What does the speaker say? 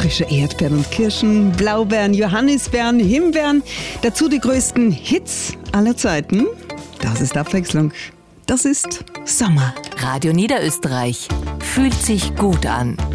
frische Erdbeeren und Kirschen, Blaubeeren, Johannisbeeren, Himbeeren. Dazu die größten Hits aller Zeiten. Das ist Abwechslung. Das ist Sommer. Radio Niederösterreich fühlt sich gut an.